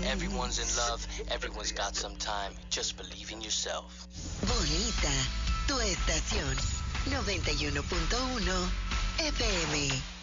Everyone's in love, everyone's got some time. Just believe in yourself. Bonita, tu estación 91.1 FM.